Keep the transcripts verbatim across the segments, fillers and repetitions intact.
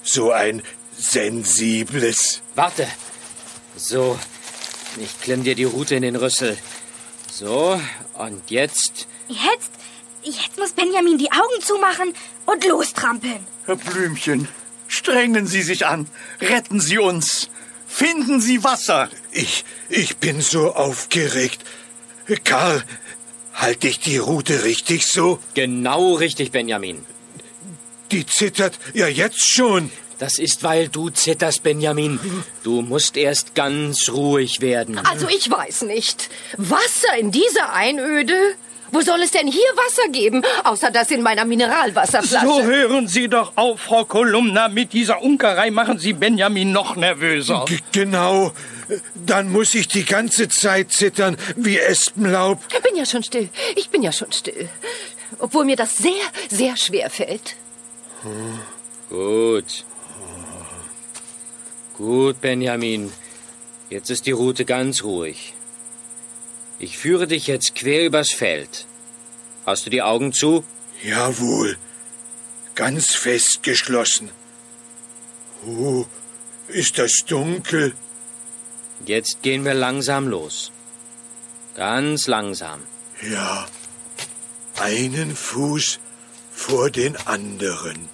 so ein sensibles. Warte. So, ich klemm dir die Rute in den Rüssel. So, und jetzt... Jetzt? Jetzt muss Benjamin die Augen zumachen und lostrampeln. Herr Blümchen, strengen Sie sich an. Retten Sie uns. Finden Sie Wasser. Ich, ich bin so aufgeregt. Karl, halte ich die Rute richtig so? Genau richtig, Benjamin. Die zittert ja jetzt schon. Das ist, weil du zitterst, Benjamin. Du musst erst ganz ruhig werden. Also ich weiß nicht. Wasser in dieser Einöde? Wo soll es denn hier Wasser geben, außer das in meiner Mineralwasserflasche? So hören Sie doch auf, Frau Kolumna. Mit dieser Unkerei machen Sie Benjamin noch nervöser. G- genau. Dann muss ich die ganze Zeit zittern wie Espenlaub. Ich bin ja schon still. Ich bin ja schon still. Obwohl mir das sehr, sehr schwer fällt. Hm. Gut. Gut, Benjamin. Jetzt ist die Rute ganz ruhig. Ich führe dich jetzt quer übers Feld. Hast du die Augen zu? Jawohl. Ganz fest geschlossen. Oh, ist das dunkel. Jetzt gehen wir langsam los. Ganz langsam. Ja. Einen Fuß vor den anderen.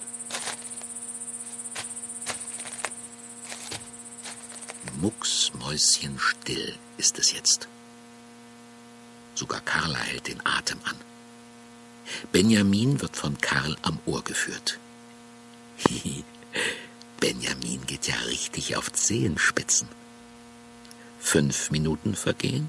Mucksmäuschenstill ist es jetzt. Sogar Carla hält den Atem an. Benjamin wird von Karl am Ohr geführt. Benjamin geht ja richtig auf Zehenspitzen. Fünf Minuten vergehen.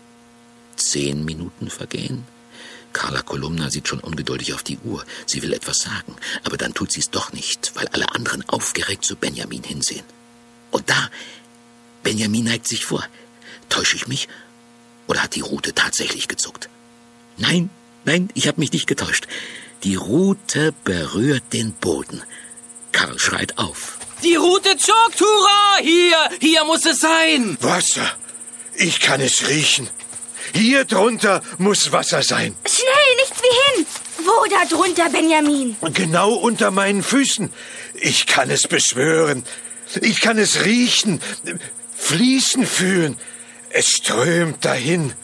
Zehn Minuten vergehen. Carla Kolumna sieht schon ungeduldig auf die Uhr. Sie will etwas sagen, aber dann tut sie es doch nicht, weil alle anderen aufgeregt zu Benjamin hinsehen. Und da, Benjamin neigt sich vor. Täusche ich mich? Oder hat die Rute tatsächlich gezuckt? Nein, nein, ich habe mich nicht getäuscht. Die Rute berührt den Boden. Karl schreit auf. Die Rute zuckt, hurra! Hier, hier muss es sein. Wasser. Ich kann es riechen. Hier drunter muss Wasser sein. Schnell, nichts wie hin. Wo da drunter, Benjamin? Genau unter meinen Füßen. Ich kann es beschwören. Ich kann es riechen, fließen fühlen. Es strömt dahin.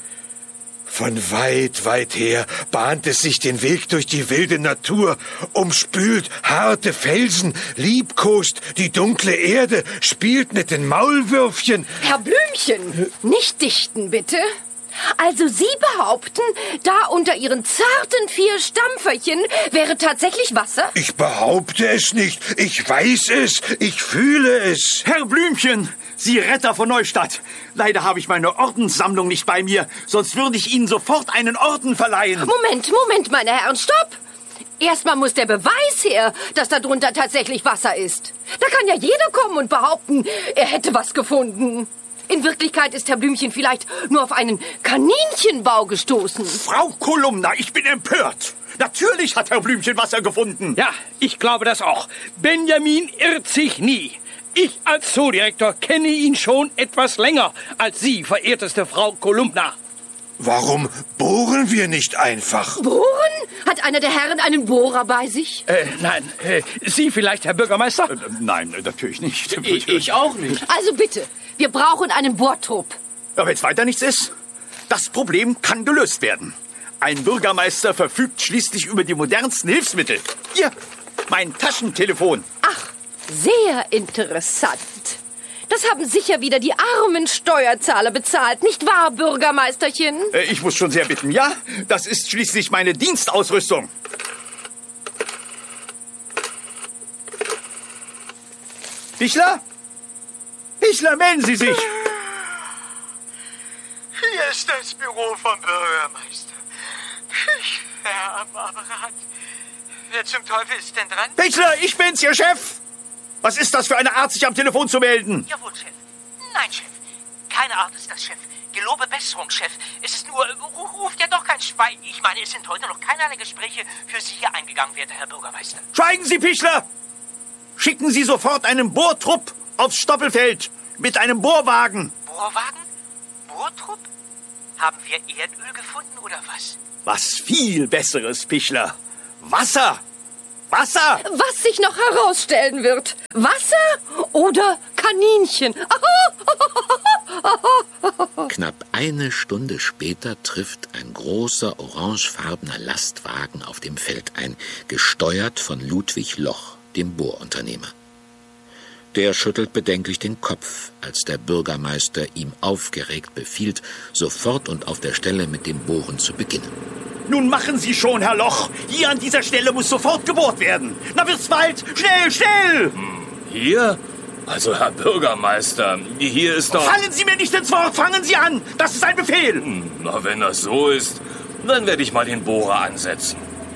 Von weit, weit her bahnt es sich den Weg durch die wilde Natur, umspült harte Felsen, liebkost die dunkle Erde, spielt mit den Maulwürfchen. Herr Blümchen, nicht dichten, bitte. Also Sie behaupten, da unter Ihren zarten vier Stampferchen wäre tatsächlich Wasser? Ich behaupte es nicht. Ich weiß es. Ich fühle es. Herr Blümchen, Sie Retter von Neustadt. Leider habe ich meine Ordenssammlung nicht bei mir, sonst würde ich Ihnen sofort einen Orden verleihen. Moment, Moment, meine Herren, stopp! Erstmal muss der Beweis her, dass da drunter tatsächlich Wasser ist. Da kann ja jeder kommen und behaupten, er hätte was gefunden. In Wirklichkeit ist Herr Blümchen vielleicht nur auf einen Kaninchenbau gestoßen. Frau Kolumna, ich bin empört. Natürlich hat Herr Blümchen Wasser gefunden. Ja, ich glaube das auch. Benjamin irrt sich nie. Ich als Zoodirektor kenne ihn schon etwas länger als Sie, verehrteste Frau Kolumna. Warum bohren wir nicht einfach? Bohren? Hat einer der Herren einen Bohrer bei sich? Äh, nein. Äh, Sie vielleicht, Herr Bürgermeister? Äh, nein, natürlich nicht. Ich, ich auch nicht. Also bitte, wir brauchen einen Bohrtrupp. Aber wenn es weiter nichts ist, das Problem kann gelöst werden. Ein Bürgermeister verfügt schließlich über die modernsten Hilfsmittel. Hier, mein Taschentelefon. Ach, sehr interessant. Das haben sicher wieder die armen Steuerzahler bezahlt, nicht wahr, Bürgermeisterchen? Äh, ich muss schon sehr bitten, ja? Das ist schließlich meine Dienstausrüstung. Pichler? Pichler, melden Sie sich. Hier ist das Büro vom Bürgermeister. Herr am Apparat. Wer zum Teufel ist denn dran? Pichler, ich bin's, Ihr Chef. Was ist das für eine Art, sich am Telefon zu melden? Jawohl, Chef. Nein, Chef. Keine Art ist das, Chef. Gelobe Besserung, Chef. Es ist nur... Ruft ja doch kein Schwein. Ich meine, es sind heute noch keinerlei Gespräche für Sie hier eingegangen, werter Herr Bürgermeister. Schweigen Sie, Pichler! Schicken Sie sofort einen Bohrtrupp aufs Stoppelfeld mit einem Bohrwagen. Bohrwagen? Bohrtrupp? Haben wir Erdöl gefunden oder was? Was viel Besseres, Pichler. Wasser. Wasser! Was sich noch herausstellen wird. Wasser oder Kaninchen? Knapp eine Stunde später trifft ein großer, orangefarbener Lastwagen auf dem Feld ein, gesteuert von Ludwig Loch, dem Bohrunternehmer. Der schüttelt bedenklich den Kopf, als der Bürgermeister ihm aufgeregt befiehlt, sofort und auf der Stelle mit dem Bohren zu beginnen. Nun machen Sie schon, Herr Loch. Hier an dieser Stelle muss sofort gebohrt werden. Na, wird's bald. Schnell, schnell! Hier? Also, Herr Bürgermeister, hier ist doch... Fallen Sie mir nicht ins Wort, fangen Sie an! Das ist ein Befehl! Na, wenn das so ist, dann werde ich mal den Bohrer ansetzen.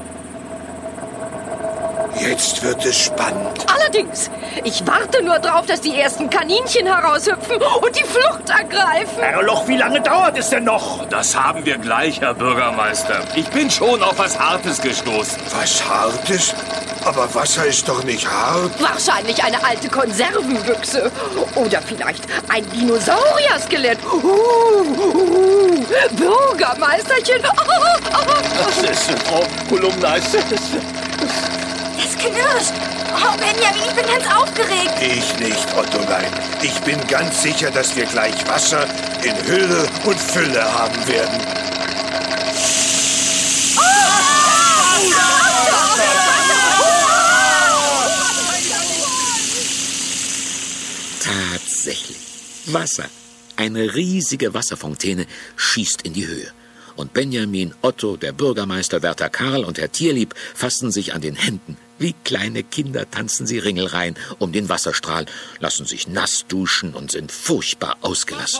Jetzt wird es spannend. Allerdings, ich warte nur drauf, dass die ersten Kaninchen heraushüpfen und die Flucht ergreifen. Herr Loch, wie lange dauert es denn noch? Das haben wir gleich, Herr Bürgermeister. Ich bin schon auf was Hartes gestoßen. Was Hartes? Aber Wasser ist doch nicht hart. Wahrscheinlich eine alte Konservenbüchse. Oder vielleicht ein Dinosaurier-Skelett. Uh, uh, Bürgermeisterchen. Was ist, Frau Kolumna? Ist das... Es knirscht. Oh, Benjamin, ich bin ganz aufgeregt. Ich nicht, Ottolein. Ich bin ganz sicher, dass wir gleich Wasser in Hülle und Fülle haben werden. Tatsächlich. Wasser. Eine riesige Wasserfontäne schießt in die Höhe. Und Benjamin, Otto, der Bürgermeister, Wärter Karl und Herr Tierlieb fassen sich an den Händen. Wie kleine Kinder tanzen sie Ringelreihen um den Wasserstrahl, lassen sich nass duschen und sind furchtbar ausgelassen.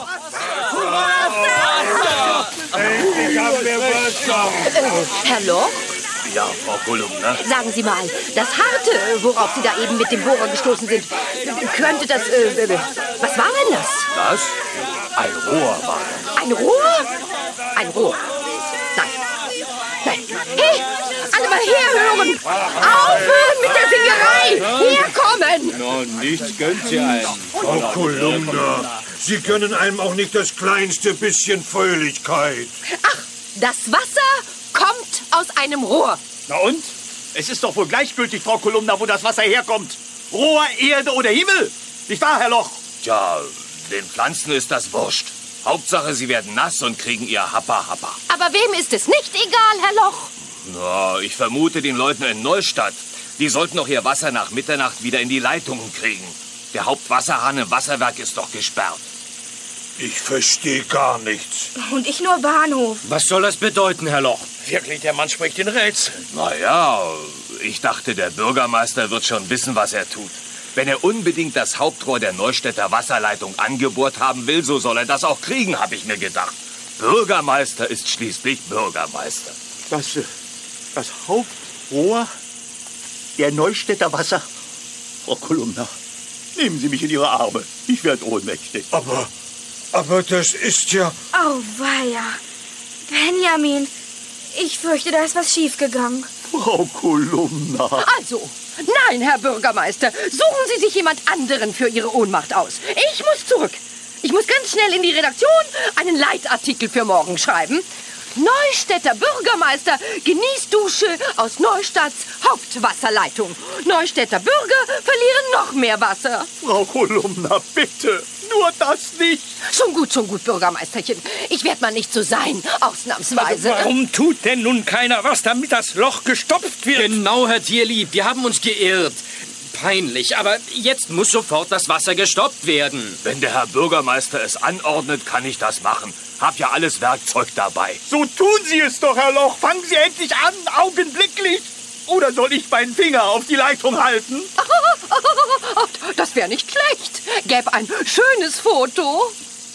Endlich haben wir Wasser. Herr Loch? Ja, Frau Kolumna. Sagen Sie mal, das Harte, worauf Sie da eben mit dem Bohrer gestoßen sind, könnte das... Äh, was war denn das? Was? Ein Rohr war das. Ein Rohr? Ein Rohr. Nein. Nein. Hey, alle mal herhören. Aufhören mit der Singerei. Herkommen. No, nichts gönnt sie einem. Frau Kolumna, Sie gönnen einem auch nicht das kleinste bisschen Fröhlichkeit. Ach, das Wasser kommt aus einem Rohr. Na und? Es ist doch wohl gleichgültig, Frau Kolumna, wo das Wasser herkommt. Rohr, Erde oder Himmel. Nicht wahr, Herr Loch? Tja, den Pflanzen ist das wurscht. Hauptsache, sie werden nass und kriegen ihr Happa-Happa. Aber wem ist es nicht egal, Herr Loch? Na, ich vermute den Leuten in Neustadt. Die sollten doch ihr Wasser nach Mitternacht wieder in die Leitungen kriegen. Der Hauptwasserhahn im Wasserwerk ist doch gesperrt. Ich verstehe gar nichts. Und ich nur Bahnhof. Was soll das bedeuten, Herr Loch? Wirklich, der Mann spricht in Rätseln. Na ja, ich dachte, der Bürgermeister wird schon wissen, was er tut. Wenn er unbedingt das Hauptrohr der Neustädter Wasserleitung angebohrt haben will, so soll er das auch kriegen, habe ich mir gedacht. Bürgermeister ist schließlich Bürgermeister. Das, das Hauptrohr der Neustädter Wasser? Frau Kolumna, nehmen Sie mich in Ihre Arme. Ich werde ohnmächtig. Aber, aber das ist ja... Auweia. Benjamin, ich fürchte, da ist was schiefgegangen. Frau Kolumna. Also, nein, Herr Bürgermeister, suchen Sie sich jemand anderen für Ihre Ohnmacht aus. Ich muss zurück. Ich muss ganz schnell in die Redaktion einen Leitartikel für morgen schreiben. Neustädter Bürgermeister genießt Dusche aus Neustadts Hauptwasserleitung. Neustädter Bürger verlieren noch mehr Wasser. Frau Kolumna, bitte. Nur das nicht. Schon gut, schon gut, Bürgermeisterchen. Ich werde mal nicht so sein, ausnahmsweise. Warum tut denn nun keiner was, damit das Loch gestopft wird? Genau, Herr Tierlieb, wir haben uns geirrt. Peinlich, aber jetzt muss sofort das Wasser gestoppt werden. Wenn der Herr Bürgermeister es anordnet, kann ich das machen. Hab ja alles Werkzeug dabei. So tun Sie es doch, Herr Loch. Fangen Sie endlich an, augenblicklich. Oder soll ich meinen Finger auf die Leitung halten? Das wäre nicht schlecht. Gäbe ein schönes Foto.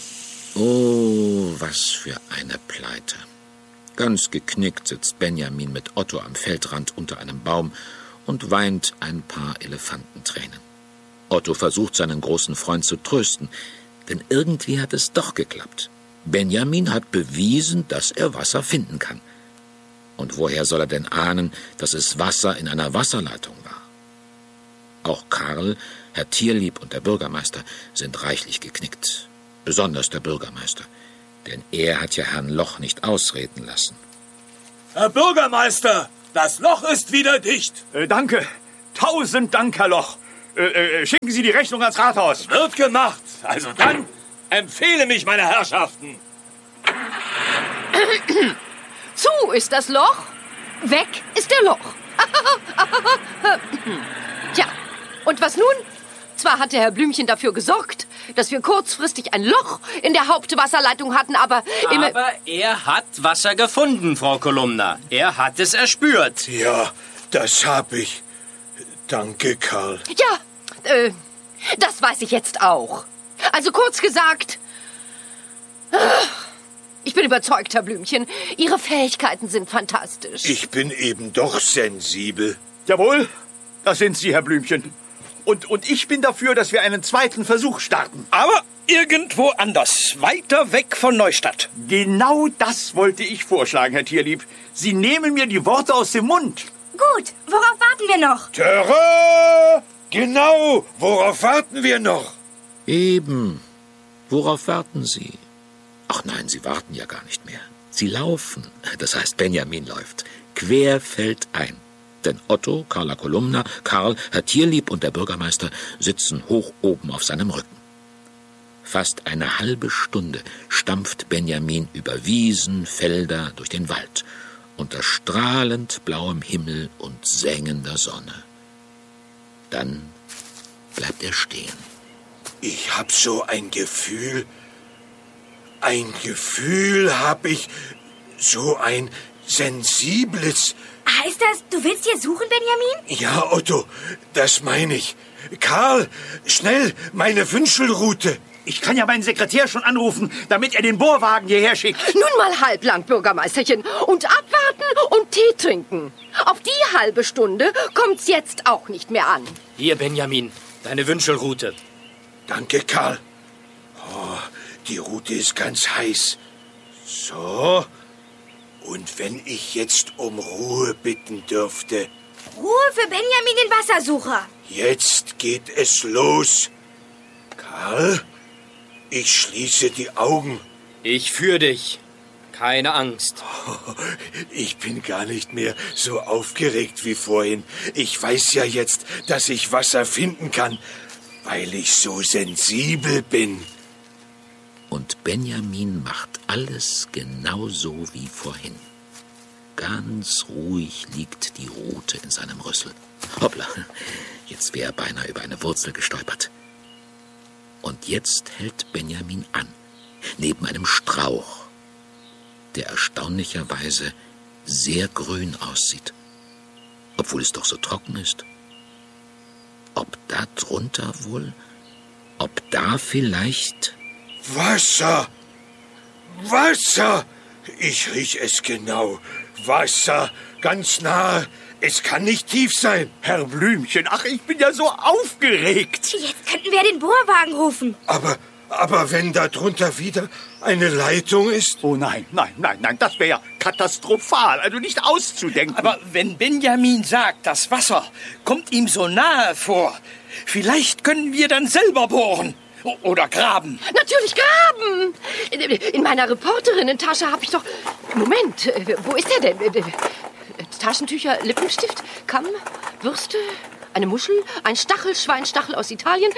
Oh, was für eine Pleite. Ganz geknickt sitzt Benjamin mit Otto am Feldrand unter einem Baum und weint ein paar Elefantentränen. Otto versucht, seinen großen Freund zu trösten, denn irgendwie hat es doch geklappt. Benjamin hat bewiesen, dass er Wasser finden kann. Und woher soll er denn ahnen, dass es Wasser in einer Wasserleitung war? Auch Karl, Herr Tierlieb und der Bürgermeister sind reichlich geknickt. Besonders der Bürgermeister, denn er hat ja Herrn Loch nicht ausreden lassen. Herr Bürgermeister, Das Loch ist wieder dicht. Äh, danke. Tausend Dank, Herr Loch. Äh, äh, schicken Sie die Rechnung ans Rathaus. Wird gemacht. Also dann empfehle mich, meine Herrschaften. Zu ist das Loch, weg ist der Loch. Tja, und was nun? Zwar hatte Herr Blümchen dafür gesorgt, dass wir kurzfristig ein Loch in der Hauptwasserleitung hatten, aber... Aber er hat Wasser gefunden, Frau Kolumna. Er hat es erspürt. Ja, das hab ich. Danke, Karl. Ja, äh, das weiß ich jetzt auch. Also kurz gesagt... Ich bin überzeugt, Herr Blümchen. Ihre Fähigkeiten sind fantastisch. Ich bin eben doch sensibel. Jawohl, das sind Sie, Herr Blümchen. Und, und ich bin dafür, dass wir einen zweiten Versuch starten. Aber irgendwo anders, weiter weg von Neustadt. Genau das wollte ich vorschlagen, Herr Tierlieb. Sie nehmen mir die Worte aus dem Mund. Gut, worauf warten wir noch? Terrain! Genau, worauf warten wir noch? Eben. Worauf warten Sie? Ach nein, Sie warten ja gar nicht mehr. Sie laufen. Das heißt, Benjamin läuft. Querfeldein. Denn Otto, Carla Kolumna, Karl, Herr Tierlieb und der Bürgermeister sitzen hoch oben auf seinem Rücken. Fast eine halbe Stunde stampft Benjamin über Wiesen, Felder, durch den Wald, unter strahlend blauem Himmel und sengender Sonne. Dann bleibt er stehen. Ich hab so ein Gefühl, ein Gefühl hab ich, so ein sensibles... Heißt das, du willst hier suchen, Benjamin? Ja, Otto, das meine ich. Karl, schnell, meine Wünschelrute. Ich kann ja meinen Sekretär schon anrufen, damit er den Bohrwagen hierher schickt. Nun mal halblang, Bürgermeisterchen. Und abwarten und Tee trinken. Auf die halbe Stunde kommt's jetzt auch nicht mehr an. Hier, Benjamin, deine Wünschelrute. Danke, Karl. Oh, die Rute ist ganz heiß. So. Und wenn ich jetzt um Ruhe bitten dürfte. Ruhe für Benjamin, den Wassersucher. Jetzt geht es los. Karl, ich schließe die Augen. Ich führe dich. Keine Angst. Oh, ich bin gar nicht mehr so aufgeregt wie vorhin. Ich weiß ja jetzt, dass ich Wasser finden kann, weil ich so sensibel bin. Und Benjamin macht alles genauso wie vorhin. Ganz ruhig liegt die Rute in seinem Rüssel. Hoppla, jetzt wäre er beinahe über eine Wurzel gestolpert. Und jetzt hält Benjamin an, neben einem Strauch, der erstaunlicherweise sehr grün aussieht, obwohl es doch so trocken ist. Ob da drunter wohl, ob da vielleicht... Wasser! Wasser! Ich riech es genau. Wasser, ganz nah. Es kann nicht tief sein. Herr Blümchen, ach, ich bin ja so aufgeregt. Jetzt könnten wir den Bohrwagen rufen. Aber, aber wenn da drunter wieder eine Leitung ist? Oh nein, nein, nein, nein, das wäre ja katastrophal, also nicht auszudenken. Aber wenn Benjamin sagt, das Wasser kommt ihm so nahe vor, vielleicht können wir dann selber bohren. Oder graben. Natürlich graben. In meiner Reporterinnentasche habe ich doch... Moment, wo ist der denn? Taschentücher, Lippenstift, Kamm, Bürste, eine Muschel, ein Stachelschweinstachel aus Italien,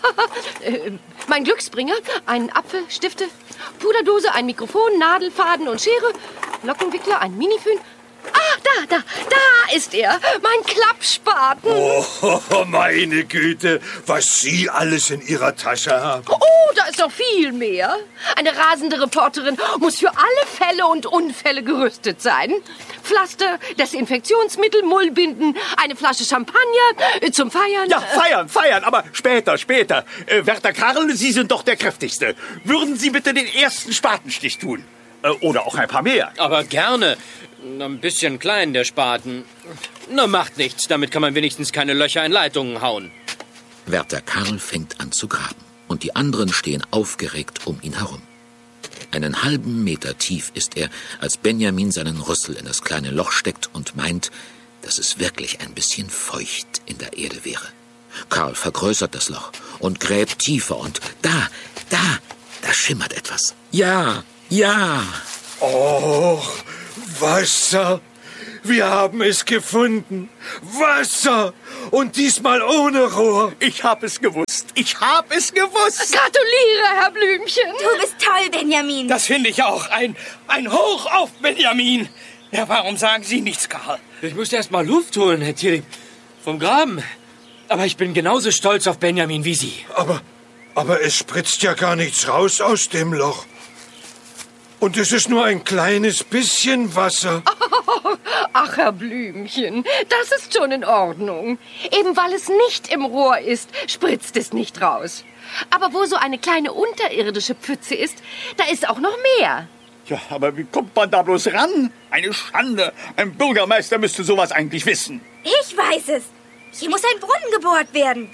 mein Glücksbringer, ein Apfel, Stifte, Puderdose, ein Mikrofon, Nadelfaden und Schere, Lockenwickler, ein Minifön. Ah, da, da, da ist er, mein Klappspaten. Oh, meine Güte, was Sie alles in Ihrer Tasche haben. Oh, da ist noch viel mehr. Eine rasende Reporterin muss für alle Fälle und Unfälle gerüstet sein. Pflaster, Desinfektionsmittel, Mullbinden, eine Flasche Champagner äh, zum Feiern. Ja, feiern, feiern, aber später, später. Äh, Werter Karl, Sie sind doch der Kräftigste. Würden Sie bitte den ersten Spatenstich tun? Äh, oder auch ein paar mehr. Aber gerne. Ein bisschen klein, der Spaten. Na, macht nichts. Damit kann man wenigstens keine Löcher in Leitungen hauen. Wärter Karl fängt an zu graben. Und die anderen stehen aufgeregt um ihn herum. Einen halben Meter tief ist er, als Benjamin seinen Rüssel in das kleine Loch steckt und meint, dass es wirklich ein bisschen feucht in der Erde wäre. Karl vergrößert das Loch und gräbt tiefer und da, da, da schimmert etwas. Ja, ja. Oh, Wasser, Wir haben es gefunden. Wasser. Und diesmal ohne Rohr. Ich habe es gewusst. Ich habe es gewusst. Gratuliere, Herr Blümchen. Du bist toll, Benjamin. Das finde ich auch. Ein, ein Hoch auf Benjamin. Ja, warum sagen Sie nichts, Karl? Ich musste erst mal Luft holen, Herr Thierry. Vom Graben. Aber ich bin genauso stolz auf Benjamin wie Sie. Aber, aber es spritzt ja gar nichts raus aus dem Loch. Und es ist nur ein kleines bisschen Wasser. Ach, Herr Blümchen, das ist schon in Ordnung. Eben weil es nicht im Rohr ist, spritzt es nicht raus. Aber wo so eine kleine unterirdische Pfütze ist, da ist auch noch mehr. Ja, aber wie kommt man da bloß ran? Eine Schande. Ein Bürgermeister müsste sowas eigentlich wissen. Ich weiß es. Hier muss ein Brunnen gebohrt werden.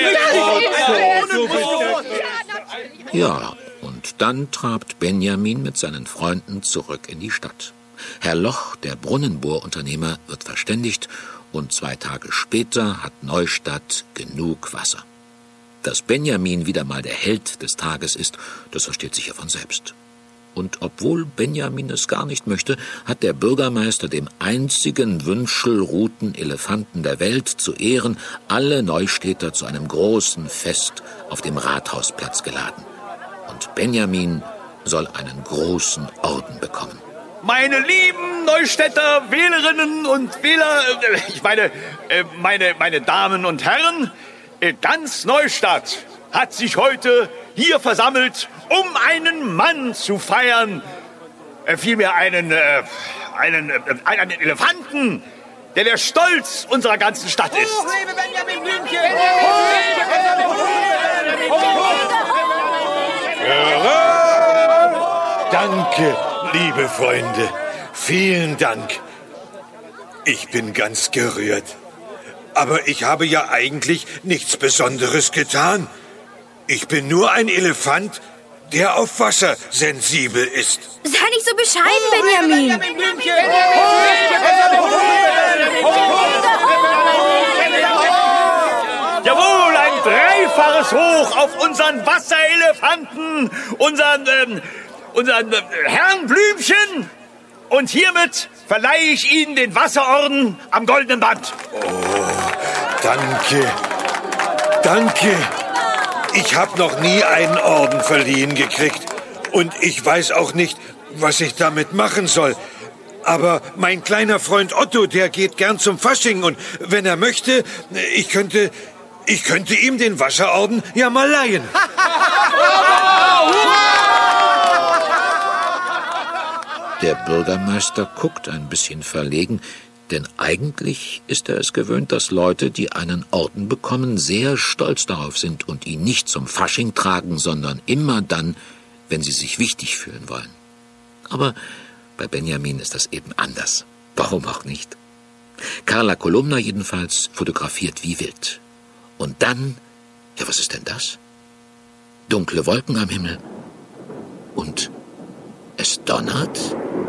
Ja, und dann trabt Benjamin mit seinen Freunden zurück in die Stadt. Herr Loch, der Brunnenbohrunternehmer, wird verständigt und zwei Tage später hat Neustadt genug Wasser. Dass Benjamin wieder mal der Held des Tages ist, das versteht sich ja von selbst. Und obwohl Benjamin es gar nicht möchte, hat der Bürgermeister dem einzigen Wünschelruten-Elefanten der Welt zu Ehren alle Neustädter zu einem großen Fest auf dem Rathausplatz geladen. Und Benjamin soll einen großen Orden bekommen. Meine lieben Neustädter Wählerinnen und Wähler, äh, ich meine, äh, meine, meine Damen und Herren, äh, ganz Neustadt hat sich heute hier versammelt, um einen Mann zu feiern. Äh, vielmehr einen, äh, einen, äh, einen Elefanten, der der Stolz unserer ganzen Stadt ist. Hoch, lebe Benjamin Blümchen! Danke, liebe Freunde. Vielen Dank. Ich bin ganz gerührt. Aber ich habe ja eigentlich nichts Besonderes getan. Ich bin nur ein Elefant, der auf Wasser sensibel ist. Sei nicht so bescheiden, Benjamin. Jawohl, ein dreifaches Hoch auf unseren Wasserelefanten, unseren, ähm, unseren äh, Herrn Blümchen. Und hiermit verleihe ich Ihnen den Wasserorden am goldenen Band. Oh, danke. Danke. Ich habe noch nie einen Orden verliehen gekriegt. Und ich weiß auch nicht, was ich damit machen soll. Aber mein kleiner Freund Otto, der geht gern zum Fasching. Und wenn er möchte, ich könnte, ich könnte ihm den Wasserorden ja mal leihen. Der Bürgermeister guckt ein bisschen verlegen, denn eigentlich ist er es gewöhnt, dass Leute, die einen Orden bekommen, sehr stolz darauf sind und ihn nicht zum Fasching tragen, sondern immer dann, wenn sie sich wichtig fühlen wollen. Aber bei Benjamin ist das eben anders. Warum auch nicht? Carla Kolumna jedenfalls fotografiert wie wild. Und dann, ja, was ist denn das? Dunkle Wolken am Himmel. Und es donnert.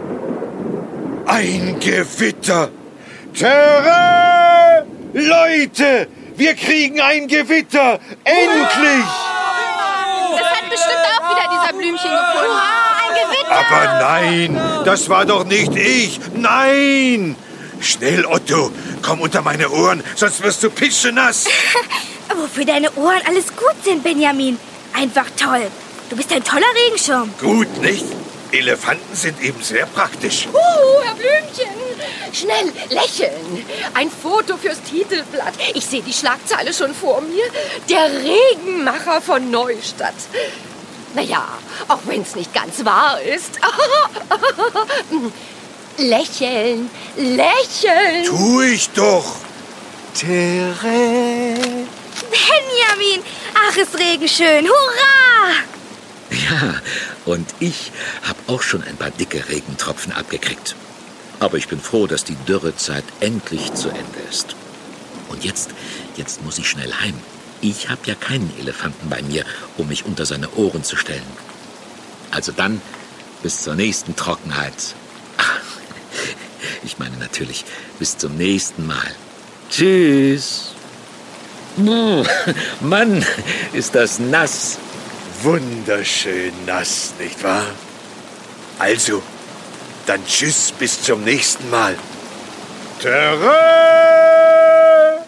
Ein Gewitter! Terrain! Leute, wir kriegen ein Gewitter! Endlich! Das hat bestimmt auch wieder dieser Blümchen gefunden. Ein Gewitter! Aber nein, das war doch nicht ich! Nein! Schnell, Otto, komm unter meine Ohren, sonst wirst du pitschenass. Wofür deine Ohren alles gut sind, Benjamin. Einfach toll. Du bist ein toller Regenschirm. Gut, nicht? Elefanten sind eben sehr praktisch. Uh, Herr Blümchen, schnell lächeln. Ein Foto fürs Titelblatt. Ich sehe die Schlagzeile schon vor mir. Der Regenmacher von Neustadt. Naja, auch wenn es nicht ganz wahr ist. Lächeln, lächeln. Tu ich doch. Benjamin, ach, ist Regen schön. Hurra! Ja, und ich habe auch schon ein paar dicke Regentropfen abgekriegt. Aber ich bin froh, dass die Dürrezeit endlich zu Ende ist. Und jetzt, jetzt muss ich schnell heim. Ich habe ja keinen Elefanten bei mir, um mich unter seine Ohren zu stellen. Also dann, bis zur nächsten Trockenheit. Ach, ich meine natürlich, bis zum nächsten Mal. Tschüss. Oh, Mann, ist das nass. Wunderschön nass, nicht wahr? Also, dann tschüss, bis zum nächsten Mal. Terrain!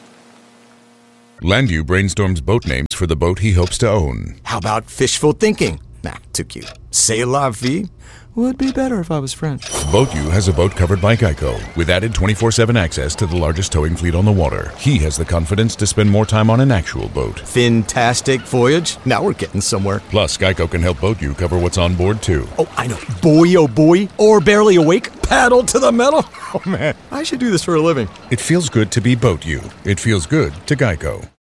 Landu brainstorms boat names for the boat he hopes to own. How about fishful thinking? Nah, too cute. C'est la vie? Would be better if I was French. BoatU has a boat covered by Geico, with added twenty-four seven access to the largest towing fleet on the water. He has the confidence to spend more time on an actual boat. Fantastic voyage. Now we're getting somewhere. Plus, Geico can help BoatU cover what's on board, too. Oh, I know. Boy, oh boy. Or barely awake. Paddle to the metal. Oh, man. I should do this for a living. It feels good to be BoatU. It feels good to Geico.